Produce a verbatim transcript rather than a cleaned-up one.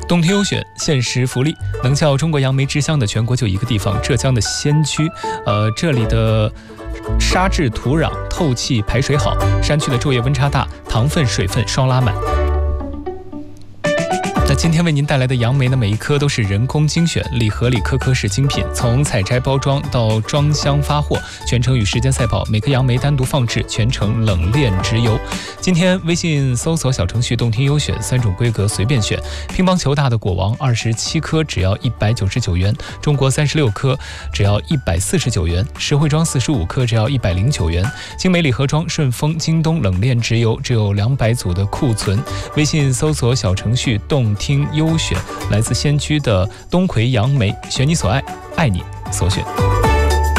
冬天优选限时福利，能叫中国杨梅之乡的全国就一个地方，浙江的仙居。呃，这里的沙质土壤透气排水好，山区的昼夜温差大，糖分水分双拉满。那今天为您带来的杨梅呢，每一颗都是人工精选，礼盒里颗颗是精品，从采摘包装到装箱发货，全程与时间赛跑，每颗杨梅单独放置，全程冷链直邮。今天微信搜索小程序动听优选，三种规格随便选，乒乓球大的果王二十七颗只要一百九十九元，中国三十六颗只要一百四十九元，实惠装四十五颗只要一百零九元，精美礼盒装顺丰、京东冷链直邮，只有两百组的库存。微信搜索小程序动听优选，来自仙居的冬葵杨梅，选你所爱，爱你所选。